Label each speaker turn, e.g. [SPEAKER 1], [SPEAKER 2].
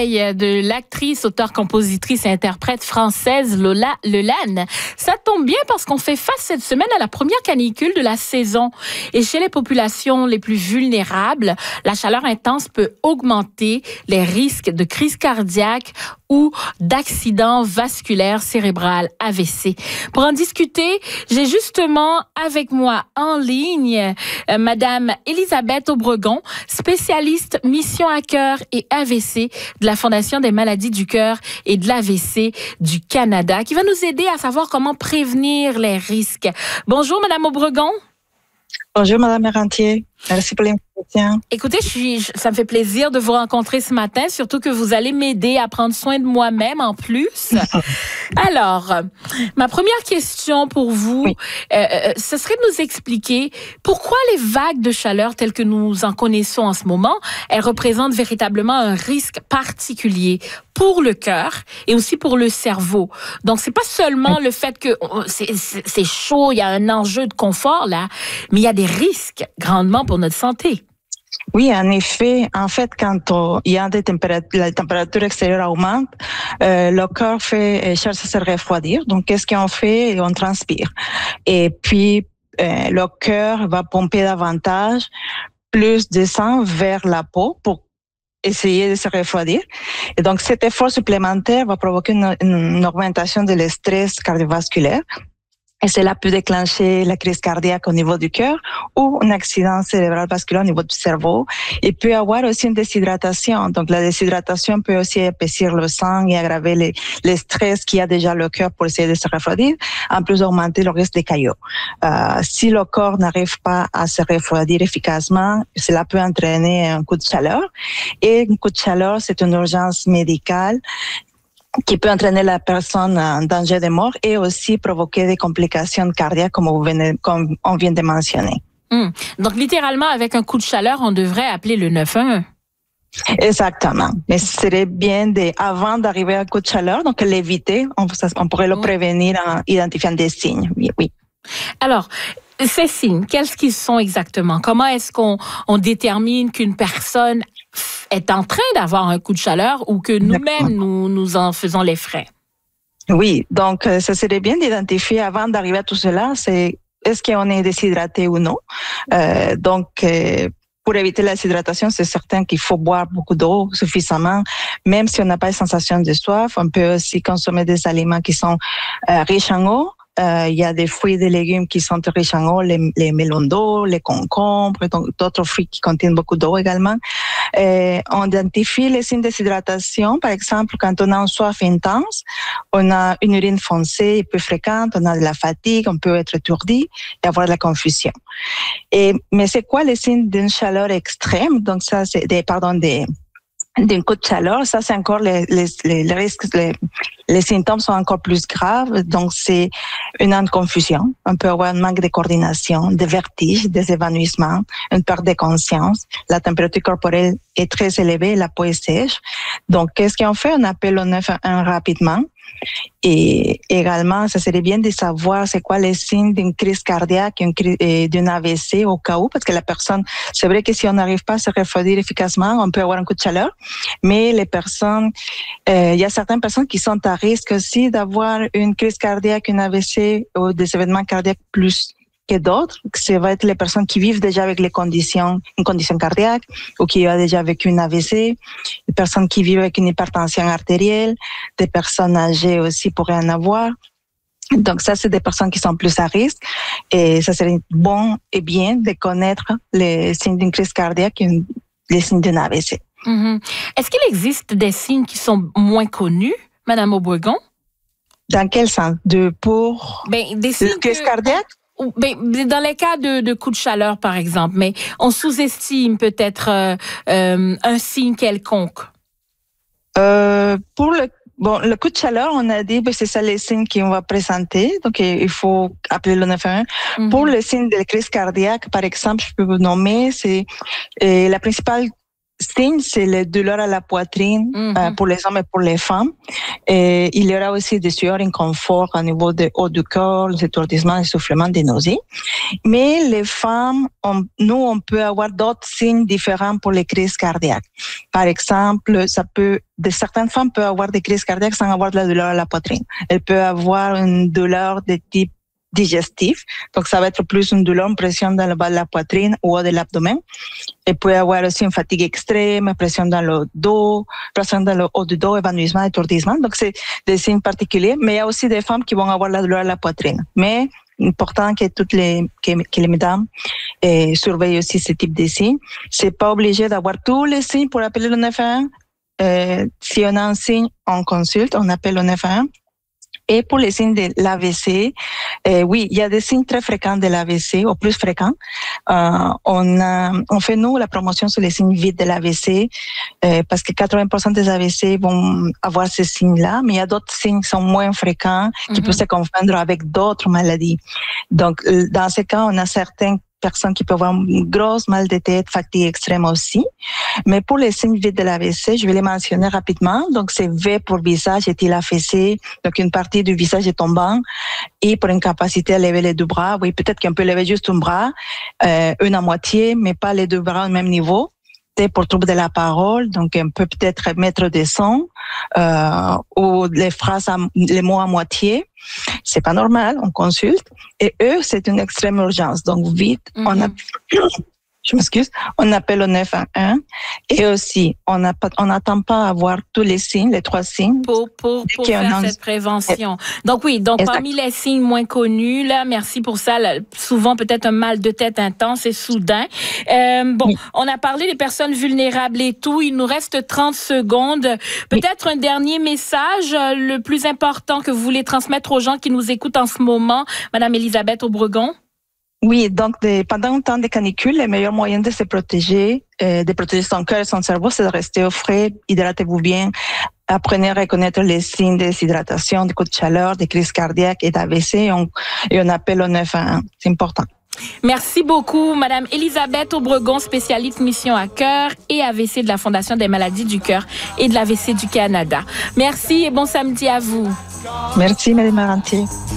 [SPEAKER 1] deuil de l'actrice, auteure, compositrice et interprète française Lola Lelanne. Ça tombe bien parce qu'on fait face cette semaine à la première canicule de la saison. Et chez les populations les plus vulnérables, la chaleur intense peut augmenter les risques de crise cardiaque ou d'accident vasculaire cérébral, AVC. Pour en discuter, j'ai justement avec moi en ligne Madame Elisabeth Obregon, spécialiste mission à cœur et AVC de la Fondation des maladies du cœur et de l'AVC du Canada, qui va nous aider à savoir comment prévenir les risques. Bonjour Madame Obregon.
[SPEAKER 2] Bonjour Madame Rentier. Merci pour l'invitation.
[SPEAKER 1] Écoutez, ça me fait plaisir de vous rencontrer ce matin, surtout que vous allez m'aider à prendre soin de moi-même en plus. Alors, ma première question pour vous, ce serait de nous expliquer pourquoi les vagues de chaleur telles que nous en connaissons en ce moment, elles représentent véritablement un risque particulier pour le cœur et aussi pour le cerveau. Donc, c'est pas seulement le fait que c'est chaud, il y a un enjeu de confort là, mais il y a des risques grandement pour notre santé.
[SPEAKER 2] Oui, en effet, quand il y a la température extérieure augmente, le corps cherche à se refroidir. Donc, qu'est-ce qu'on fait? On transpire. Et puis, le cœur va pomper davantage plus de sang vers la peau pour essayer de se refroidir. Et donc, cet effort supplémentaire va provoquer une augmentation de l'estress cardiovasculaire. Et cela peut déclencher la crise cardiaque au niveau du cœur ou un accident cérébral vasculaire au niveau du cerveau. Il peut y avoir aussi une déshydratation. Donc, la déshydratation peut aussi épaissir le sang et aggraver les stress qu'il y a déjà le cœur pour essayer de se refroidir, en plus augmenter le risque des caillots. Si le corps n'arrive pas à se refroidir efficacement, cela peut entraîner un coup de chaleur. Et un coup de chaleur, c'est une urgence médicale qui peut entraîner la personne en danger de mort et aussi provoquer des complications cardiaques comme on vient de mentionner.
[SPEAKER 1] Donc, littéralement, avec un coup de chaleur, on devrait appeler le 911.
[SPEAKER 2] Exactement. Mais ce serait bien avant d'arriver à un coup de chaleur, donc l'éviter, on pourrait le prévenir en identifiant des signes. Oui.
[SPEAKER 1] Alors, ces signes, qu'est-ce qu'ils sont exactement? Comment est-ce qu'on détermine qu'une personne est en train d'avoir un coup de chaleur ou que nous-mêmes, nous en faisons les frais?
[SPEAKER 2] Oui, donc ça serait bien d'identifier avant d'arriver à tout cela, est-ce qu'on est déshydraté ou non. Pour éviter la déshydratation, c'est certain qu'il faut boire beaucoup d'eau suffisamment. Même si on n'a pas de sensation de soif, on peut aussi consommer des aliments qui sont riches en eau. Il y a des fruits et des légumes qui sont riches en eau, les melons d'eau, les concombres, donc d'autres fruits qui contiennent beaucoup d'eau également. On identifie les signes de déshydratation. Par exemple, quand on a une soif intense, on a une urine foncée et peu fréquente, on a de la fatigue, on peut être étourdi et avoir de la confusion. Mais c'est quoi les signes d'une chaleur extrême? Donc ça, c'est d'un coup de chaleur, ça c'est encore les risques, les symptômes sont encore plus graves. Donc c'est une confusion, on peut avoir un manque de coordination, des vertiges, des évanouissements, une perte de conscience. La température corporelle est très élevée, la peau est sèche. Donc qu'est-ce qu'on fait? On appelle le 911 rapidement. Et également, ça serait bien de savoir c'est quoi les signes d'une crise cardiaque, d'une AVC au cas où, parce que la personne, c'est vrai que si on n'arrive pas à se refroidir efficacement, on peut avoir un coup de chaleur, mais il y a certaines personnes qui sont à risque aussi d'avoir une crise cardiaque, une AVC ou des événements cardiaques plus que d'autres. Ça va être les personnes qui vivent déjà avec une condition cardiaque ou qui ont déjà vécu une AVC, les personnes qui vivent avec une hypertension artérielle, des personnes âgées aussi pourraient en avoir. Donc ça, c'est des personnes qui sont plus à risque et ça serait bon et bien de connaître les signes d'une crise cardiaque et les signes d'une AVC.
[SPEAKER 1] Est-ce qu'il existe des signes qui sont moins connus, Madame Obregon?
[SPEAKER 2] Dans quel sens? Des signes crise cardiaque?
[SPEAKER 1] Dans les cas de coups de chaleur, par exemple, mais on sous-estime peut-être un signe quelconque.
[SPEAKER 2] Pour le coup de chaleur, on a dit c'est ça les signes qu'on va présenter, donc il faut appeler le 911. Pour le signe de crise cardiaque, par exemple, je peux vous nommer, c'est la principale signes, c'est les douleurs à la poitrine pour les hommes et pour les femmes. Et il y aura aussi des sueurs inconfort au niveau du haut du corps, les étourdissements, l'essoufflement, des nausées. Mais les femmes, on peut avoir d'autres signes différents pour les crises cardiaques. Par exemple, certaines femmes peuvent avoir des crises cardiaques sans avoir de la douleur à la poitrine. Elles peuvent avoir une douleur de type digestif. Donc, ça va être plus une douleur, une pression dans le bas de la poitrine ou de l'abdomen. Il peut y avoir aussi une fatigue extrême, pression dans le dos, pression dans le haut du dos, évanouissement, étourdissement. Donc, c'est des signes particuliers. Mais il y a aussi des femmes qui vont avoir la douleur à la poitrine. Mais, important que que les mesdames surveillent aussi ce type de signes. C'est pas obligé d'avoir tous les signes pour appeler le 911. Si on a un signe, on consulte, on appelle le 911. Et pour les signes de l'AVC, oui, il y a des signes très fréquents de l'AVC, ou plus fréquents. On fait, nous, la promotion sur les signes vides de l'AVC, parce que 80% des AVC vont avoir ces signes-là, mais il y a d'autres signes qui sont moins fréquents, qui peuvent se confondre avec d'autres maladies. Donc, dans ce cas, on a certaines personnes qui peuvent avoir une grosse mal de tête, fatigue extrême aussi. Mais pour les signes vides de l'AVC, je vais les mentionner rapidement. Donc, c'est V pour visage est-il affaissé. Donc, une partie du visage est tombant. Et pour une capacité à lever les deux bras, oui, peut-être qu'on peut lever juste un bras, une à moitié, mais pas les deux bras au même niveau. Pour trouble de la parole, donc on peut peut-être mettre des sons ou les mots à moitié. C'est pas normal, on consulte. Et eux, c'est une extrême urgence. Donc vite, on appelle le 911. Et aussi, on n'attend pas à avoir tous les signes, les 3 signes.
[SPEAKER 1] Pour faire cette prévention. Donc oui, parmi les signes moins connus, là, merci pour ça, là, souvent peut-être un mal de tête intense et soudain. On a parlé des personnes vulnérables et tout, il nous reste 30 secondes. Peut-être un dernier message, le plus important que vous voulez transmettre aux gens qui nous écoutent en ce moment, Madame Elisabeth Aubregon?
[SPEAKER 2] Oui, donc pendant un temps de canicule, le meilleur moyen de se protéger, de protéger son cœur et son cerveau, c'est de rester au frais, hydratez-vous bien, apprenez à reconnaître les signes de déshydratation, de coups de chaleur, des crises cardiaques et d'AVC, et on appelle au 911. C'est important.
[SPEAKER 1] Merci beaucoup, Madame Elisabeth Aubregon, spécialiste mission à cœur et AVC de la Fondation des maladies du cœur et de l'AVC du Canada. Merci et bon samedi à vous.
[SPEAKER 2] Merci, Madame Marantier.